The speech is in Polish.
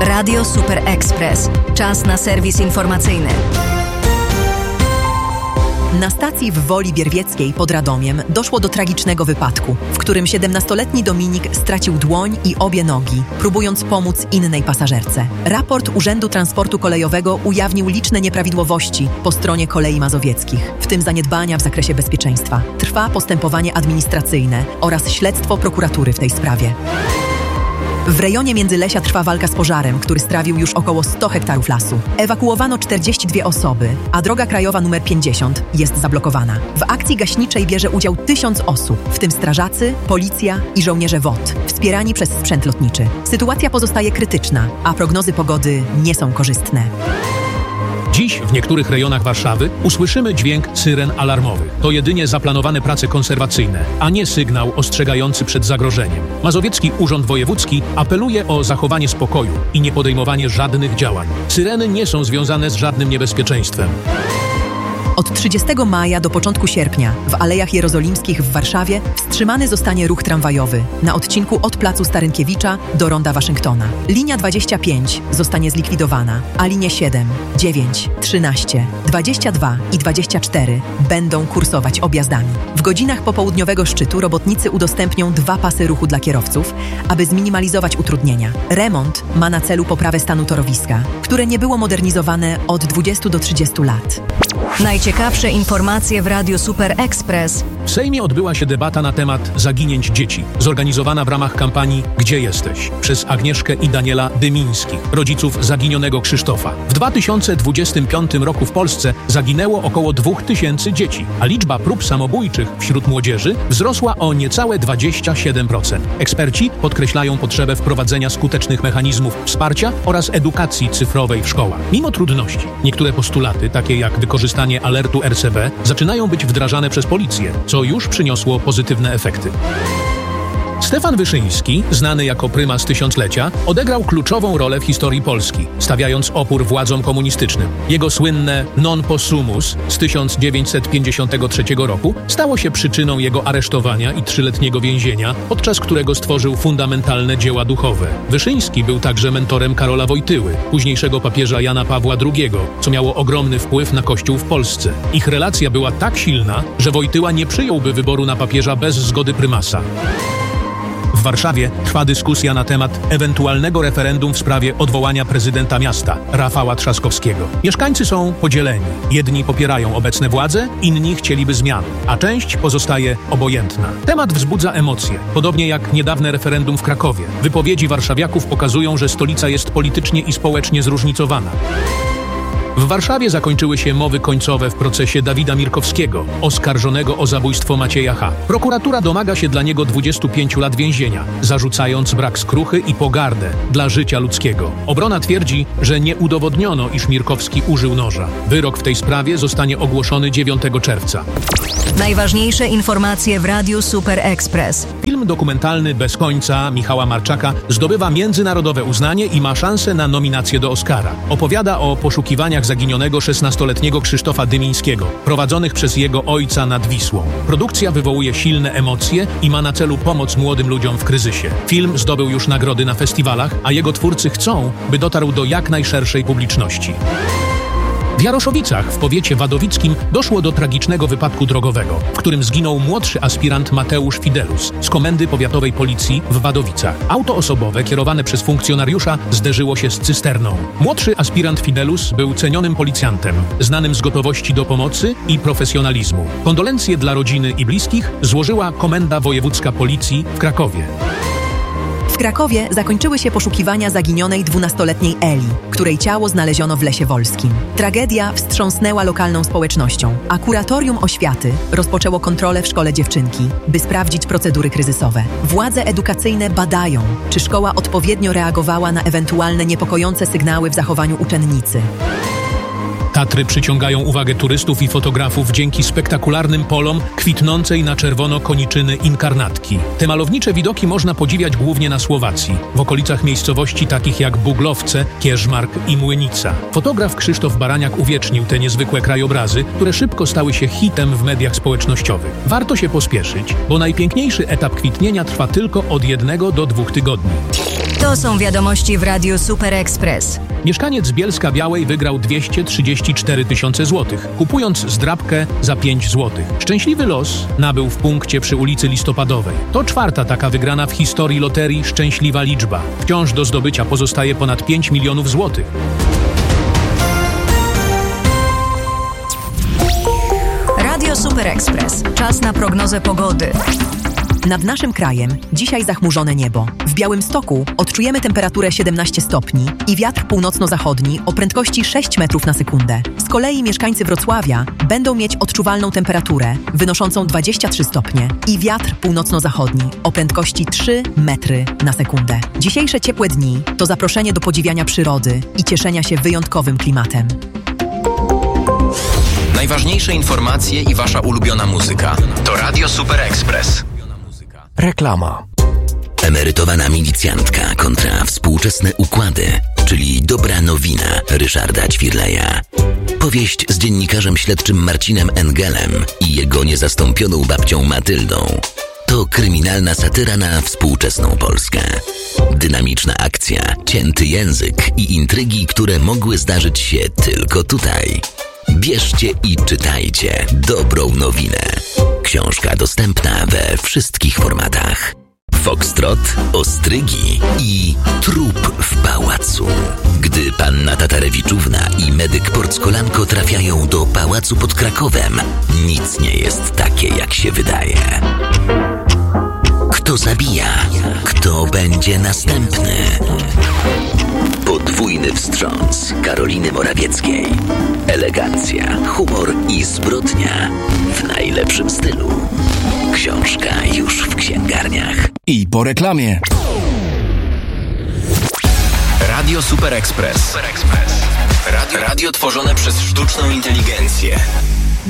Radio Super Express. Czas na serwis informacyjny. Na stacji w Woli Bierwieckiej pod Radomiem doszło do tragicznego wypadku, w którym 17-letni Dominik stracił dłoń i obie nogi, próbując pomóc innej pasażerce. Raport Urzędu Transportu Kolejowego ujawnił liczne nieprawidłowości po stronie Kolei Mazowieckich, w tym zaniedbania w zakresie bezpieczeństwa. Trwa postępowanie administracyjne oraz śledztwo prokuratury w tej sprawie. W rejonie Międzylesia trwa walka z pożarem, który strawił już około 100 hektarów lasu. Ewakuowano 42 osoby, a droga krajowa nr 50 jest zablokowana. W akcji gaśniczej bierze udział 1000 osób, w tym strażacy, policja i żołnierze WOT, wspierani przez sprzęt lotniczy. Sytuacja pozostaje krytyczna, a prognozy pogody nie są korzystne. Dziś w niektórych rejonach Warszawy usłyszymy dźwięk syren alarmowych. To jedynie zaplanowane prace konserwacyjne, a nie sygnał ostrzegający przed zagrożeniem. Mazowiecki Urząd Wojewódzki apeluje o zachowanie spokoju i niepodejmowanie żadnych działań. Syreny nie są związane z żadnym niebezpieczeństwem. Od 30 maja do początku sierpnia w Alejach Jerozolimskich w Warszawie wstrzymany zostanie ruch tramwajowy na odcinku od Placu Starynkiewicza do Ronda Waszyngtona. Linia 25 zostanie zlikwidowana, a linie 7, 9, 13, 22 i 24 będą kursować objazdami. W godzinach popołudniowego szczytu robotnicy udostępnią 2 pasy ruchu dla kierowców, aby zminimalizować utrudnienia. Remont ma na celu poprawę stanu torowiska, które nie było modernizowane od 20 do 30 lat. Najciekawsze informacje w Radiu Super Express. W Sejmie odbyła się debata na temat zaginięć dzieci, zorganizowana w ramach kampanii Gdzie jesteś? Przez Agnieszkę i Daniela Dymińskich, rodziców zaginionego Krzysztofa. W 2025 roku w Polsce zaginęło około 2000 dzieci, a liczba prób samobójczych wśród młodzieży wzrosła o niecałe 27%. Eksperci podkreślają potrzebę wprowadzenia skutecznych mechanizmów wsparcia oraz edukacji cyfrowej w szkołach. Mimo trudności, niektóre postulaty, takie jak wykorzystanie alertu RCB, zaczynają być wdrażane przez policję, co już przyniosło pozytywne efekty. Stefan Wyszyński, znany jako prymas tysiąclecia, odegrał kluczową rolę w historii Polski, stawiając opór władzom komunistycznym. Jego słynne non possumus z 1953 roku stało się przyczyną jego aresztowania i 3-letniego więzienia, podczas którego stworzył fundamentalne dzieła duchowe. Wyszyński był także mentorem Karola Wojtyły, późniejszego papieża Jana Pawła II, co miało ogromny wpływ na Kościół w Polsce. Ich relacja była tak silna, że Wojtyła nie przyjąłby wyboru na papieża bez zgody prymasa. W Warszawie trwa dyskusja na temat ewentualnego referendum w sprawie odwołania prezydenta miasta, Rafała Trzaskowskiego. Mieszkańcy są podzieleni. Jedni popierają obecne władze, inni chcieliby zmian, a część pozostaje obojętna. Temat wzbudza emocje, podobnie jak niedawne referendum w Krakowie. Wypowiedzi warszawiaków pokazują, że stolica jest politycznie i społecznie zróżnicowana. W Warszawie zakończyły się mowy końcowe w procesie Dawida Mirkowskiego, oskarżonego o zabójstwo Macieja H. Prokuratura domaga się dla niego 25 lat więzienia, zarzucając brak skruchy i pogardę dla życia ludzkiego. Obrona twierdzi, że nie udowodniono, iż Mirkowski użył noża. Wyrok w tej sprawie zostanie ogłoszony 9 czerwca. Najważniejsze informacje w Radiu Super Express. Film dokumentalny Bez końca Michała Marczaka zdobywa międzynarodowe uznanie i ma szansę na nominację do Oscara. Opowiada o poszukiwaniach zaginionego 16-letniego Krzysztofa Dymińskiego, prowadzonych przez jego ojca nad Wisłą. Produkcja wywołuje silne emocje i ma na celu pomoc młodym ludziom w kryzysie. Film zdobył już nagrody na festiwalach, a jego twórcy chcą, by dotarł do jak najszerszej publiczności. W Jaroszowicach w powiecie wadowickim doszło do tragicznego wypadku drogowego, w którym zginął młodszy aspirant Mateusz Fidelus z Komendy Powiatowej Policji w Wadowicach. Auto osobowe kierowane przez funkcjonariusza zderzyło się z cysterną. Młodszy aspirant Fidelus był cenionym policjantem, znanym z gotowości do pomocy i profesjonalizmu. Kondolencje dla rodziny i bliskich złożyła Komenda Wojewódzka Policji w Krakowie. W Krakowie zakończyły się poszukiwania zaginionej 12-letniej Eli, której ciało znaleziono w Lesie Wolskim. Tragedia wstrząsnęła lokalną społecznością, a Kuratorium Oświaty rozpoczęło kontrolę w szkole dziewczynki, by sprawdzić procedury kryzysowe. Władze edukacyjne badają, czy szkoła odpowiednio reagowała na ewentualne niepokojące sygnały w zachowaniu uczennicy. Tatry przyciągają uwagę turystów i fotografów dzięki spektakularnym polom kwitnącej na czerwono koniczyny inkarnatki. Te malownicze widoki można podziwiać głównie na Słowacji, w okolicach miejscowości takich jak Buglowce, Kierzmark i Młynica. Fotograf Krzysztof Baraniak uwiecznił te niezwykłe krajobrazy, które szybko stały się hitem w mediach społecznościowych. Warto się pospieszyć, bo najpiękniejszy etap kwitnienia trwa tylko od 1 do 2 tygodni. To są wiadomości w Radiu Super Express. Mieszkaniec Bielska Białej wygrał 234 000 złotych, kupując zdrabkę za 5 złotych. Szczęśliwy los nabył w punkcie przy ulicy Listopadowej. To 4. taka wygrana w historii loterii Szczęśliwa Liczba. Wciąż do zdobycia pozostaje ponad 5 milionów złotych. Radio Super Express. Czas na prognozę pogody. Nad naszym krajem dzisiaj zachmurzone niebo. W Białymstoku odczujemy temperaturę 17 stopni i wiatr północno-zachodni o prędkości 6 metrów na sekundę. Z kolei mieszkańcy Wrocławia będą mieć odczuwalną temperaturę wynoszącą 23 stopnie i wiatr północno-zachodni o prędkości 3 metry na sekundę. Dzisiejsze ciepłe dni to zaproszenie do podziwiania przyrody i cieszenia się wyjątkowym klimatem. Najważniejsze informacje i wasza ulubiona muzyka to Radio Super Express. Reklama. Emerytowana milicjantka kontra współczesne układy, czyli dobra nowina Ryszarda Ćwirleja. Powieść z dziennikarzem śledczym Marcinem Engelem i jego niezastąpioną babcią Matyldą. To kryminalna satyra na współczesną Polskę. Dynamiczna akcja, cięty język i intrygi, które mogły zdarzyć się tylko tutaj. Bierzcie i czytajcie dobrą nowinę. Książka dostępna we wszystkich formatach. Foxtrot, ostrygi i trup w pałacu. Gdy panna Tatarewiczówna i medyk Porckolanko trafiają do pałacu pod Krakowem, nic nie jest takie, jak się wydaje. Kto zabija? Kto będzie następny? Podwójny wstrząs Karoliny Morawieckiej. Elegancja, humor i zbrodnia w najlepszym stylu. Książka już w księgarniach. I po reklamie. Radio Super Express. Radio tworzone przez sztuczną inteligencję.